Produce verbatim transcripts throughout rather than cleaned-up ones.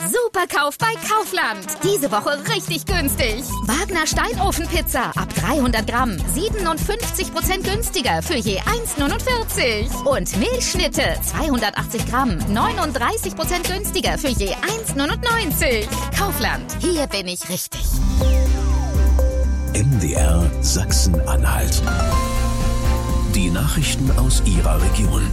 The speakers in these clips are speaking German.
Superkauf bei Kaufland. Diese Woche richtig günstig. Wagner Steinofenpizza ab dreihundert Gramm. siebenundfünfzig Prozent günstiger für je eins neunundvierzig. Und Milchschnitte zweihundertachtzig Gramm. neununddreißig Prozent günstiger für je eins neunundneunzig. Kaufland. Hier bin ich richtig. M D R Sachsen-Anhalt. Die Nachrichten aus Ihrer Region.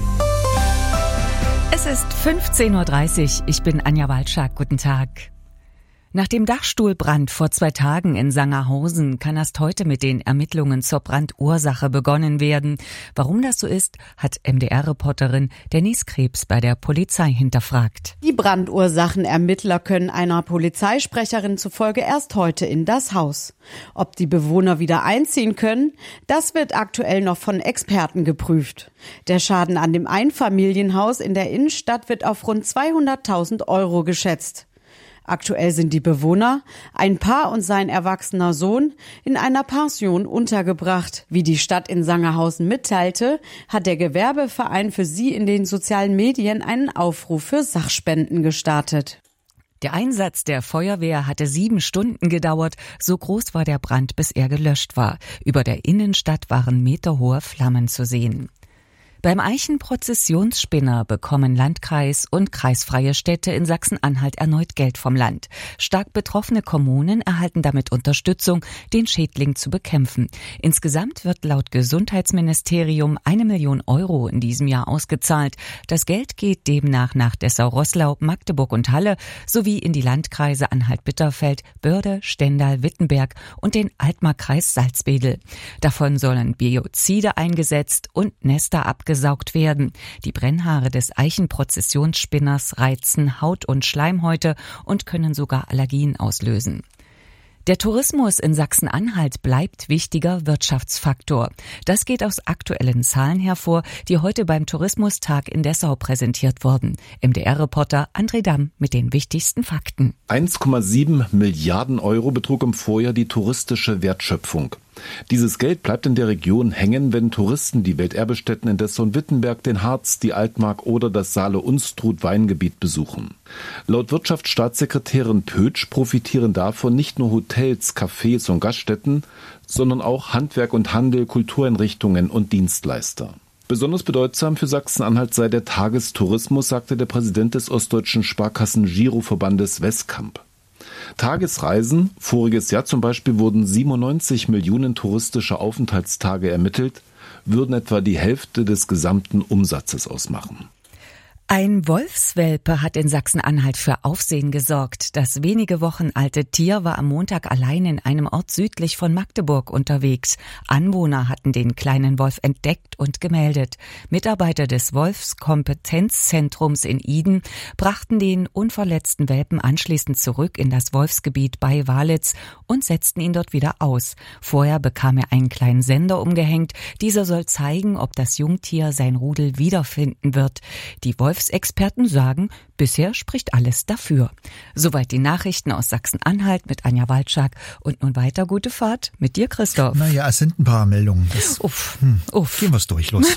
Es ist fünfzehn Uhr dreißig. Ich bin Anja Walczak. Guten Tag. Nach dem Dachstuhlbrand vor zwei Tagen in Sangerhausen kann erst heute mit den Ermittlungen zur Brandursache begonnen werden. Warum das so ist, hat M D R-Reporterin Denise Krebs bei der Polizei hinterfragt. Die Brandursachenermittler können einer Polizeisprecherin zufolge erst heute in das Haus. Ob die Bewohner wieder einziehen können, das wird aktuell noch von Experten geprüft. Der Schaden an dem Einfamilienhaus in der Innenstadt wird auf rund zweihunderttausend Euro geschätzt. Aktuell sind die Bewohner, ein Paar und sein erwachsener Sohn, in einer Pension untergebracht. Wie die Stadt in Sangerhausen mitteilte, hat der Gewerbeverein für sie in den sozialen Medien einen Aufruf für Sachspenden gestartet. Der Einsatz der Feuerwehr hatte sieben Stunden gedauert. So groß war der Brand, bis er gelöscht war. Über der Innenstadt waren meterhohe Flammen zu sehen. Beim Eichenprozessionsspinner bekommen Landkreis und kreisfreie Städte in Sachsen-Anhalt erneut Geld vom Land. Stark betroffene Kommunen erhalten damit Unterstützung, den Schädling zu bekämpfen. Insgesamt wird laut Gesundheitsministerium eine Million Euro in diesem Jahr ausgezahlt. Das Geld geht demnach nach Dessau-Roßlau, Magdeburg und Halle sowie in die Landkreise Anhalt-Bitterfeld, Börde, Stendal, Wittenberg und den Altmark-Kreis Salzwedel. Davon sollen Biozide eingesetzt und Nester abgesaugt gesaugt werden. Die Brennhaare des Eichenprozessionsspinners reizen Haut und Schleimhäute und können sogar Allergien auslösen. Der Tourismus in Sachsen-Anhalt bleibt wichtiger Wirtschaftsfaktor. Das geht aus aktuellen Zahlen hervor, die heute beim Tourismustag in Dessau präsentiert wurden. M D R-Reporter André Damm mit den wichtigsten Fakten. eins Komma sieben Milliarden Euro betrug im Vorjahr die touristische Wertschöpfung. Dieses Geld bleibt in der Region hängen, wenn Touristen die Welterbestätten in Dessau und Wittenberg, den Harz, die Altmark oder das Saale-Unstrut-Weingebiet besuchen. Laut Wirtschaftsstaatssekretärin Pötsch profitieren davon nicht nur Hotels, Cafés und Gaststätten, sondern auch Handwerk und Handel, Kultureinrichtungen und Dienstleister. Besonders bedeutsam für Sachsen-Anhalt sei der Tagestourismus, sagte der Präsident des Ostdeutschen Sparkassen-Giroverbandes Westkamp. Tagesreisen, voriges Jahr zum Beispiel wurden siebenundneunzig Millionen touristische Aufenthaltstage ermittelt, würden etwa die Hälfte des gesamten Umsatzes ausmachen. Ein Wolfswelpe hat in Sachsen-Anhalt für Aufsehen gesorgt. Das wenige Wochen alte Tier war am Montag allein in einem Ort südlich von Magdeburg unterwegs. Anwohner hatten den kleinen Wolf entdeckt und gemeldet. Mitarbeiter des Wolfskompetenzzentrums in Iden brachten den unverletzten Welpen anschließend zurück in das Wolfsgebiet bei Walitz und setzten ihn dort wieder aus. Vorher bekam er einen kleinen Sender umgehängt. Dieser soll zeigen, ob das Jungtier sein Rudel wiederfinden wird. Die Wolf Experten sagen, bisher spricht alles dafür. Soweit die Nachrichten aus Sachsen-Anhalt mit Anja Walczak. Und nun weiter gute Fahrt mit dir, Christoph. Naja, es sind ein paar Meldungen. Das, uff, hm, uff. Gehen wir's durch, los.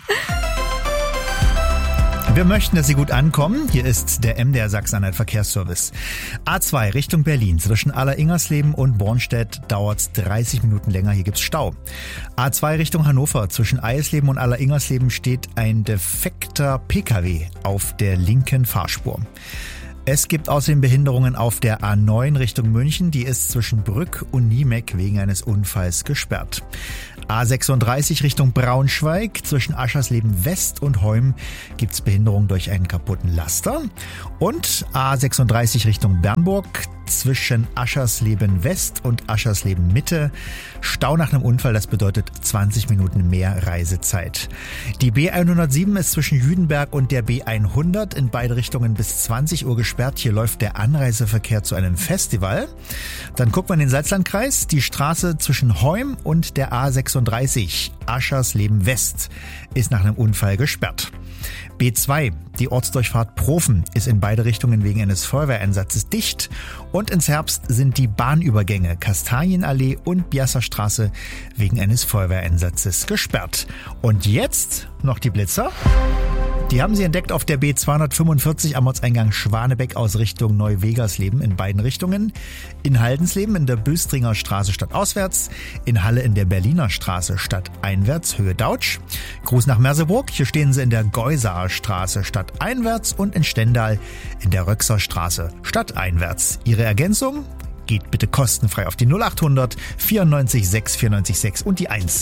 Wir möchten, dass Sie gut ankommen. Hier ist der M D R Sachsen-Anhalt Verkehrsservice. A zwei Richtung Berlin. Zwischen Aller-Ingersleben und Bornstedt dauert dreißig Minuten länger. Hier gibt's Stau. A zwei Richtung Hannover. Zwischen Eisleben und Aller-Ingersleben steht ein defekter P K W auf der linken Fahrspur. Es gibt außerdem Behinderungen auf der A neun Richtung München. Die ist zwischen Brück und Niemeck wegen eines Unfalls gesperrt. A sechsunddreißig Richtung Braunschweig. Zwischen Aschersleben West und Heum gibt es Behinderung durch einen kaputten Laster. Und A sechsunddreißig Richtung Bernburg. Zwischen Aschersleben West und Aschersleben Mitte. Stau nach einem Unfall, das bedeutet zwanzig Minuten mehr Reisezeit. Die B hundertsieben ist zwischen Jüdenberg und der B hundert in beide Richtungen bis zwanzig Uhr gesperrt. Hier läuft der Anreiseverkehr zu einem Festival. Dann guckt man in den Salzlandkreis. Die Straße zwischen Heum und der A sechsunddreißig Aschersleben West ist nach einem Unfall gesperrt. B zwei, die Ortsdurchfahrt Profen, ist in beide Richtungen wegen eines Feuerwehreinsatzes dicht. Und ins Herbst sind die Bahnübergänge Kastanienallee und Biasserstraße wegen eines Feuerwehreinsatzes gesperrt. Und jetzt noch die Blitzer. Die haben sie entdeckt auf der B zweihundertfünfundvierzig am Ortseingang Schwanebeck aus Richtung Neuwegersleben in beiden Richtungen. In Haldensleben in der Böstringer Straße stadtauswärts, in Halle in der Berliner Straße stadteinwärts, Höhe Dautsch. Gruß nach Merseburg, hier stehen sie in der Geusaer Straße stadteinwärts und in Stendal in der Röxer Straße stadteinwärts. Ihre Ergänzung? Geht bitte kostenfrei auf die null achthundert vierundneunzig sechs vierundneunzig sechs und die eins.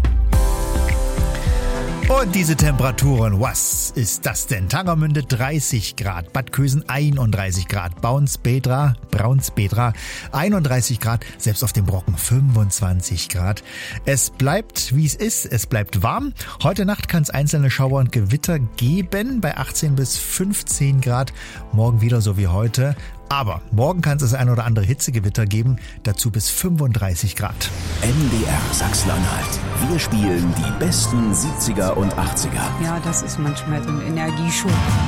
Und diese Temperaturen, was ist das denn? Tangermünde dreißig Grad, Bad Kösen einunddreißig Grad, Braunsbedra, Braunsbedra einunddreißig Grad, selbst auf dem Brocken fünfundzwanzig Grad. Es bleibt, wie es ist, es bleibt warm. Heute Nacht kann es einzelne Schauer und Gewitter geben bei achtzehn bis fünfzehn Grad. Morgen wieder so wie heute. Aber morgen kann es das ein oder andere Hitzegewitter geben, dazu bis fünfunddreißig Grad. M D R Sachsen-Anhalt. Wir spielen die besten siebziger und achtziger. Ja, das ist manchmal so ein Energieschub.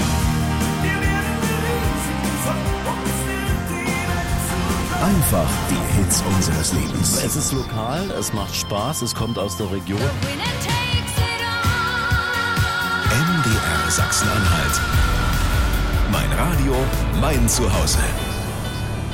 Einfach die Hits unseres Lebens. Es ist lokal, es macht Spaß, es kommt aus der Region. M D R Sachsen-Anhalt. Mein Radio, mein Zuhause.